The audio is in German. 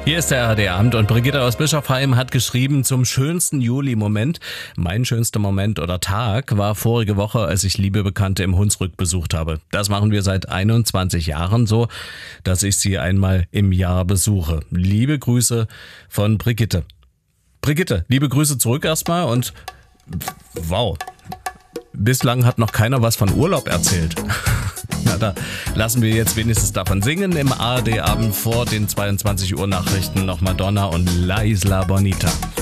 Hier ist der ARD-Abend und Brigitte aus Bischofsheim hat geschrieben zum schönsten Juli-Moment. Mein schönster Moment oder Tag war vorige Woche, als ich liebe Bekannte im Hunsrück besucht habe. Das machen wir seit 21 Jahren so, dass ich sie einmal im Jahr besuche. Liebe Grüße von Brigitte. Brigitte, liebe Grüße zurück erstmal und wow, bislang hat noch keiner was von Urlaub erzählt. Na, da lassen wir jetzt wenigstens davon singen. Im ARD-Abend vor den 22 Uhr Nachrichten noch Madonna und La Isla Bonita.